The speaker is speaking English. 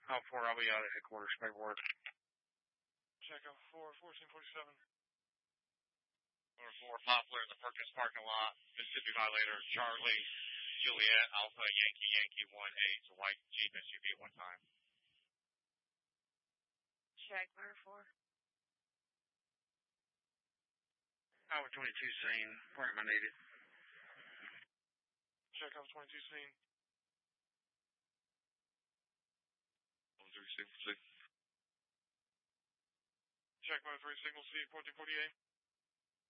Alpha 4, I'll be out at headquarters paperwork. Check Alpha 4, 1447. Or 4, Poplar in the Perkins parking lot. Mississippi violator, Charlie, Juliet, Alpha, Yankee, Yankee, 1-8, white Jeep SUV at one time. Check Clear 4. Alpha 22 scene, appointment needed. Check Alpha 22 scene. 136. Check Mode 3, signal C, 1448.